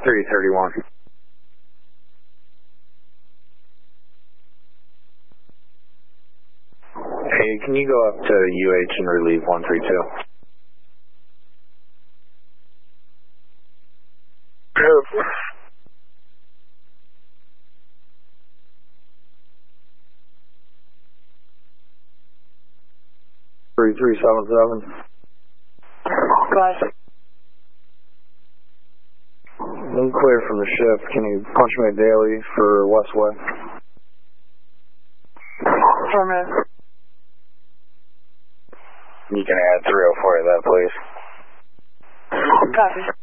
331. Hey, can you go up to UH and relieve 132? Yep. 3377. Guys. I'm clear from the ship. Can you punch me a daily for Westway? Affirmative. You can add 304 to that, please. Copy.